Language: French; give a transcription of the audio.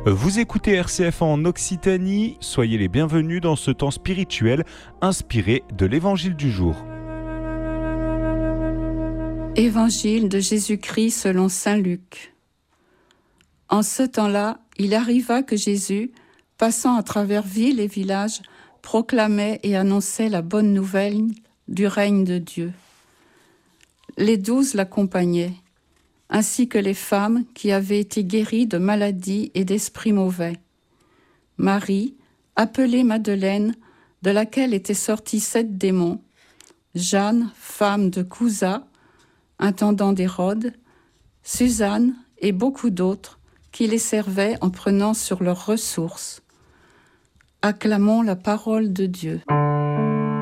Vous écoutez RCF en Occitanie, soyez les bienvenus dans ce temps spirituel inspiré de l'Évangile du jour. Évangile de Jésus-Christ selon saint Luc. En ce temps-là, il arriva que Jésus, passant à travers villes et villages, proclamait et annonçait la bonne nouvelle du règne de Dieu. Les 12 l'accompagnaient, ainsi que les femmes qui avaient été guéries de maladies et d'esprits mauvais. Marie, appelée Madeleine, de laquelle étaient sortis 7 démons, Jeanne, femme de Cousa, intendant d'Hérode, Suzanne et beaucoup d'autres qui les servaient en prenant sur leurs ressources. Acclamons la parole de Dieu.